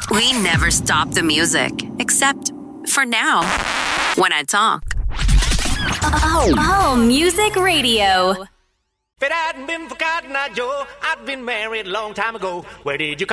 We never stop the music, except for now, when I talk. Oh, Music Radio. If it hadn't been for Cotton Eye Joe, I'd been married a long time ago. Where did you